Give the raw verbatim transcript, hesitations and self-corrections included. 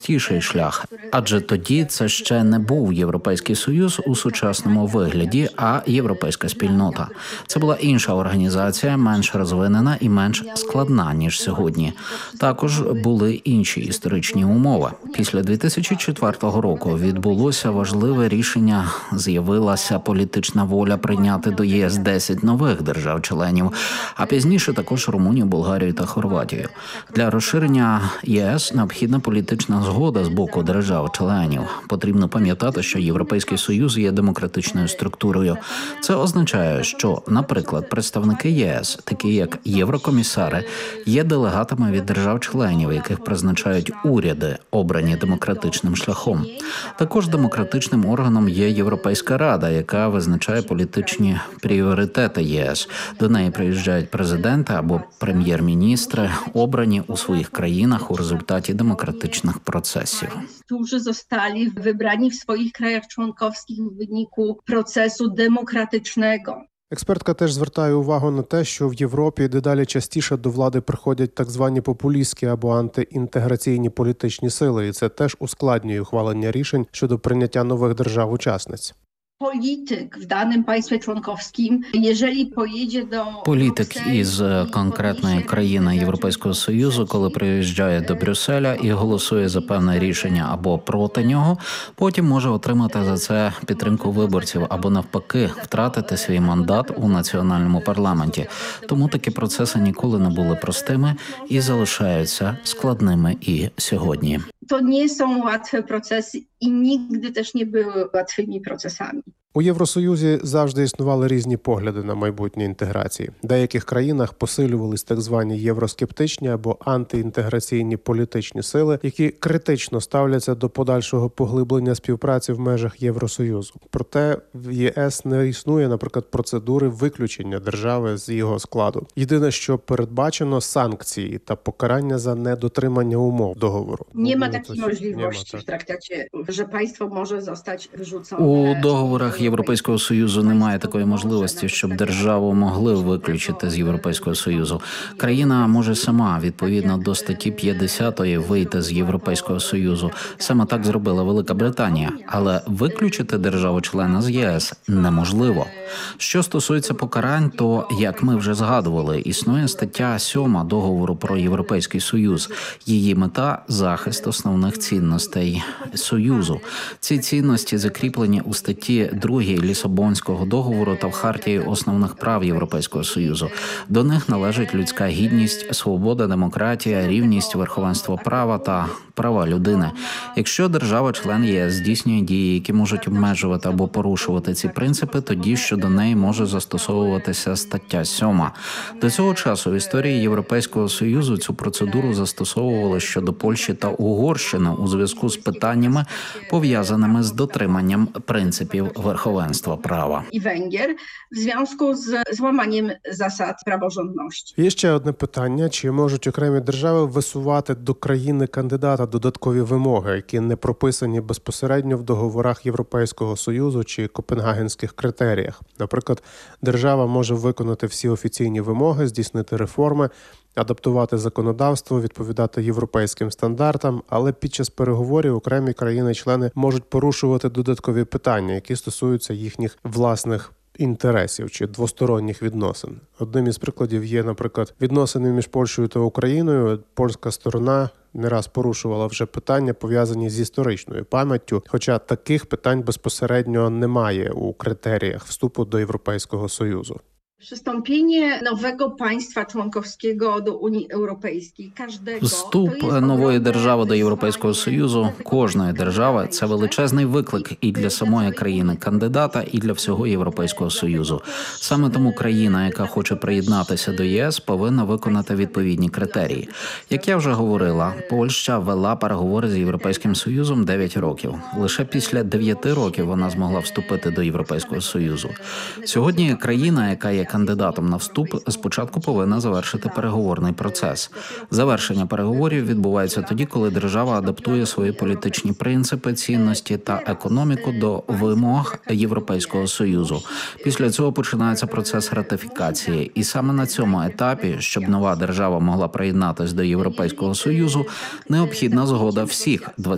Тіший шлях, адже тоді це ще не був Європейський Союз у сучасному вигляді, а європейська спільнота. Це була інша організація, менш розвинена і менш складна, ніж сьогодні. Також були інші історичні умови. Після дві тисячі четвертого року відбулося важливе рішення, з'явилася політична воля прийняти до ЄС десять нових держав-членів, а пізніше також Румунію, Болгарію та Хорватію. Для розширення ЄС необхідна політична згода з боку держав-членів. Потрібно пам'ятати, що Європейський Союз є демократичною структурою. Це означає, що, наприклад, представники ЄС, такі як єврокомісари, є делегатами від держав-членів, яких призначають уряди, обрані демократичним шляхом. Також демократичним органом є Європейська Рада, яка визначає політичні пріоритети ЄС. До неї приїжджають президенти або прем'єр-міністри, обрані у своїх країнах у результаті демократичних процесів. Którzy zostali wybrani w swoich krajach członkowskich w wyniku procesu demokratycznego. Експертка теж звертає увагу на те, що в Європі дедалі частіше до влади приходять так звані популістські або антиінтеграційні політичні сили, і це теж ускладнює ухвалення рішень щодо прийняття нових держав-учасниць. Polityk w danym państwie członkowskim, jeżeli pojedzie do Політик із конкретної країни Європейського Союзу, коли приїжджає до Брюсселя і голосує за певне рішення або проти нього, потім може отримати за це підтримку виборців або навпаки втратити свій мандат у національному парламенті. Тому такі процеси ніколи не були простими і залишаються складними і сьогодні. To nie są łatwe procesy i nigdy też nie były łatwymi procesami. У Євросоюзі завжди існували різні погляди на майбутнє інтеграції. В деяких країнах посилювались так звані євроскептичні або антиінтеграційні політичні сили, які критично ставляться до подальшого поглиблення співпраці в межах Євросоюзу. Проте в ЄС не існує, наприклад, процедури виключення держави з його складу. Єдине, що передбачено – санкції та покарання за недотримання умов договору. Nie ma takiej możliwości w traktacie, że państwo może zostać wyrzucone. У договорах Європейського Союзу немає такої можливості, щоб державу могли виключити з Європейського Союзу. Країна може сама, відповідно до статті п'ятдесят, вийти з Європейського Союзу. Саме так зробила Велика Британія. Але виключити державу-члена з ЄС неможливо. Що стосується покарань, то, як ми вже згадували, існує стаття сьома договору про Європейський Союз. Її мета – захист основних цінностей Союзу. Ці цінності закріплені у статті другій Лісабонського договору та в Хартії основних прав Європейського Союзу. До них належить людська гідність, свобода, демократія, рівність, верховенство права та права людини. Якщо держава-член ЄС здійснює дії, які можуть обмежувати або порушувати ці принципи, тоді щодо неї може застосовуватися стаття сьома. До цього часу в історії Європейського Союзу цю процедуру застосовували щодо Польщі та Угорщини у зв'язку з питаннями, пов'язаними з дотриманням принципів верховенства права. I Węgier w związku z złamaniem zasad praworządności. Є ще одне питання: чи можуть окремі держави висувати до країни-кандидата додаткові вимоги, які не прописані безпосередньо в договорах Європейського Союзу чи Копенгагенських критеріях? Наприклад, держава може виконати всі офіційні вимоги, здійснити реформи, адаптувати законодавство, відповідати європейським стандартам, але під час переговорів окремі країни-члени можуть порушувати додаткові питання, які стосуються їхніх власних інтересів чи двосторонніх відносин. Одним із прикладів є, наприклад, відносини між Польщею та Україною. Польська сторона не раз порушувала вже питання, пов'язані з історичною пам'яттю, хоча таких питань безпосередньо немає у критеріях вступу до Європейського Союзу. Przystąpienie nowego państwa członkowskiego do Unii Europejskiej, każdego... Вступ нової держави до Європейського Союзу, кожної держави, це величезний виклик і для самої країни-кандидата, і для всього Європейського Союзу. Саме тому країна, яка хоче приєднатися до ЄС, повинна виконати відповідні критерії. Як я вже говорила, Польща вела переговори з Європейським Союзом дев'ять років. Лише після дев'яти років вона змогла вступити до Європейського Союзу. Сьогодні країна, яка є кандидатом на вступ, спочатку повинна завершити переговорний процес. Завершення переговорів відбувається тоді, коли держава адаптує свої політичні принципи, цінності та економіку до вимог Європейського Союзу. Після цього починається процес ратифікації. І саме на цьому етапі, щоб нова держава могла приєднатися до Європейського Союзу, необхідна згода всіх